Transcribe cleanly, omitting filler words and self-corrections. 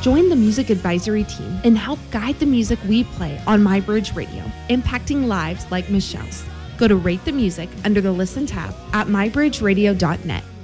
Join the music advisory team and help guide the music we play on MyBridge Radio, impacting lives like Michelle's. Go to Rate the Music under the Listen tab at mybridgeradio.net.